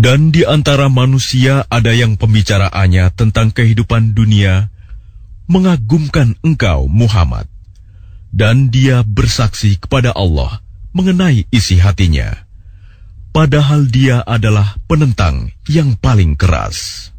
Dan di antara manusia ada yang pembicaraannya tentang kehidupan dunia mengagumkan engkau, Muhammad. Dan dia bersaksi kepada Allah mengenai isi hatinya, padahal dia adalah penentang yang paling keras.